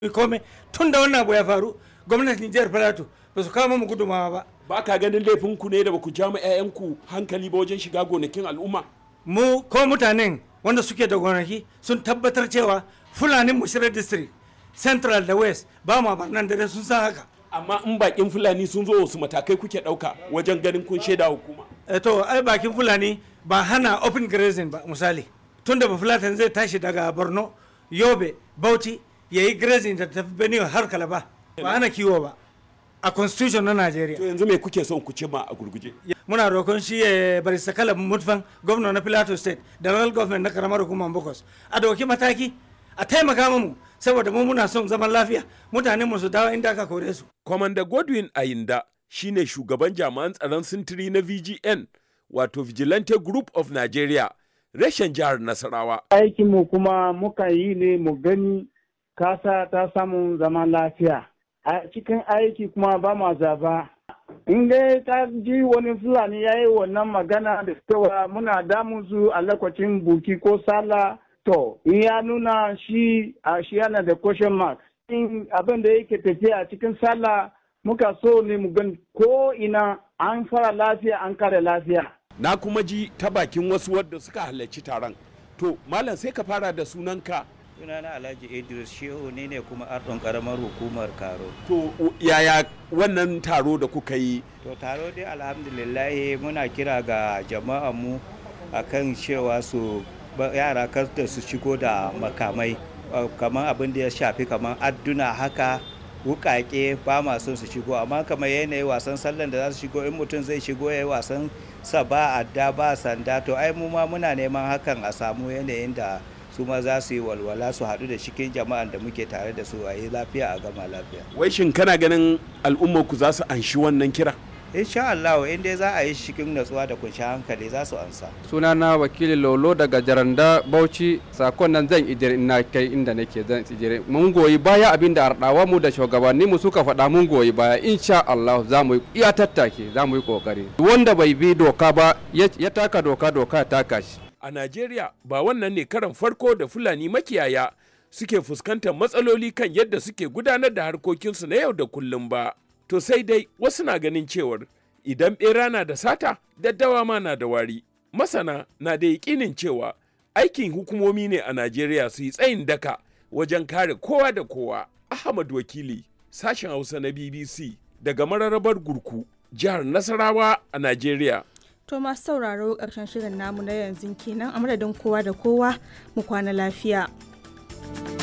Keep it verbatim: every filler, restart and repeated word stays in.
Kome tun da wannan abu ya faru gwamnatin jihar Filato ba su kama mu gudumawa ba. Ba ka ganin laifin ku ne da ba ku ja ma 'ya'yanku hankali ba wajen shiga gonakin al'umma? Mu ko mutanen wanda suke da gonaki sun tabbatar cewa Fulani Mushirar District, Central da West ba ma barnan dare sun san haka. Amma in bakin Fulani sun zo wasu matakai kuke ɗauka wajen ganin kun shaida hukuma? E to ai bakin Fulani ba hana open grazing ba misali. Tun da ba Fulatan zai tashi daga Borno, Yobe, Bauchi ya yi grazing da tafi Benue har Kalaba ba hana kiwo ba a constitution na Najeriya. To yanzu me kuke son ku cima a gurguje? Muna roƙon shi ya bari sakala mutfan gwamna na Plateau State da local government na karamar hukumar Bokos a dauki mataki a taimaka mu saboda mu muna son zaman lafiya mutanen mu su dawo inda aka kore su. Commander Godwin Ayinda shine shugaban jami'an tsaron sintiri na V G N wato Vigilante Group of Nigeria reshen jihar Nasarawa. Aikinmu kuma muka yi ne mu gani kasa ta samu zaman lafiya. A cikin aiki kuma ba ma zaba. In dai ka ji wani Fulani ya yi wannan magana da cewa muna damun su a lokacin buki ko sallah to in ya nuna shi a shi yana da question mark. In abin da yake tafiya a cikin sallah muka so ne mu gan ko ina an fara lafiya an kare lafiya. Na kuma ji ta bakin wasu wadda suka halarci taron. To malam sai ka fara da sunanka. Sunana Alhaji Idris Shehu ne ne kuma ardon karamar hukumar Karo. To yaya wannan taro da kuka yi? To taro dai alhamdulillah muna kira ga jama'an mu akan cewa su yara kar da su shigo da makamai kamar abin da ya shafi kamar adduna haka wukake ba ma son su shigo amma kamar yanayi wasan sallan da za su shigo in mutum zai shigo ya yi wasan sa ba adda ba sanda to ai mu ma muna neman hakan a samu yanayin da su ma za su yi walwala su haɗu da cikin jama'an da muke tare da su a yi lafiya a gama lafiya. Wai shin kana ganin al'ummar ku za su anshi wannan kira? Insha Allah in dai za a yi cikin natsuwa da kunshi hankali za su ansa. Sunana wakili Lolo daga Jaranda Bauchi sakon nan zan ijire ina kai inda nake zan ijire. Mun goyi baya abin da ardawa mu da shugabanni mu suka faɗa mun goyi baya insha Allah za mu iya tattake za mu yi kokari. Wanda bai bi doka ba ya taka doka doka ya taka shi. A Najeriya ba wannan ne karan farko da Fulani makiyaya suke fuskantar matsaloli kan yadda suke gudanar da harkokinsu na yau da kullum ba. To sai dai wasu na ganin cewar idan ɓera na da sata, daddawa ma na da wari. Masana na da yaƙinin cewa aikin hukumomi ne a Najeriya su yi tsayin daka wajen kare kowa da kowa. Ahmad Wakili, sashen Hausa na B B C daga mararrabar Gurku, jihar Nasarawa a Najeriya. To masu sauraro ƙarshen shirin namu na yanzu kenan a madadin kowa da kowa mu kwana lafiya.